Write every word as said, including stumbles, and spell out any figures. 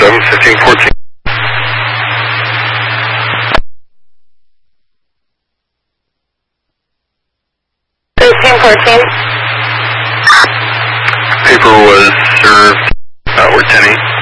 seven, fifteen, fourteen. fifteen, fourteen. Paper was served, uh, we're ten eight.